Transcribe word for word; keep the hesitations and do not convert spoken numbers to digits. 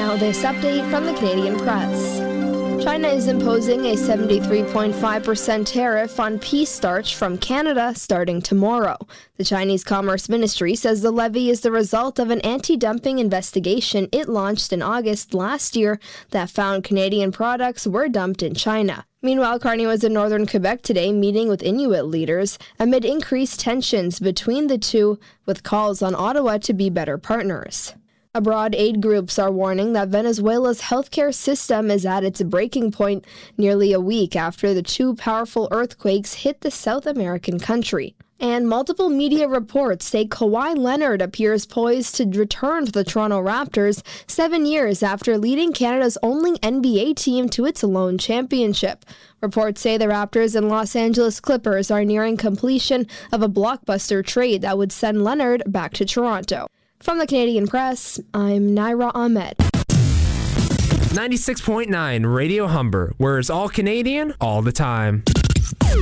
Now this update from the Canadian Press. China is imposing a seventy-three point five percent tariff on pea starch from Canada starting tomorrow. The Chinese Commerce Ministry says the levy is the result of an anti-dumping investigation it launched in August last year that found Canadian products were dumped in China. Meanwhile, Carney was in northern Quebec today meeting with Inuit leaders amid increased tensions between the two, with calls on Ottawa to be better partners. Abroad, aid groups are warning that Venezuela's healthcare system is at its breaking point nearly a week after the two powerful earthquakes hit the South American country. And multiple media reports say Kawhi Leonard appears poised to return to the Toronto Raptors seven years after leading Canada's only N B A team to its lone championship. Reports say the Raptors and Los Angeles Clippers are nearing completion of a blockbuster trade that would send Leonard back to Toronto. From the Canadian Press, I'm Naira Ahmed. ninety-six point nine Radio Humber, where it's all Canadian all the time.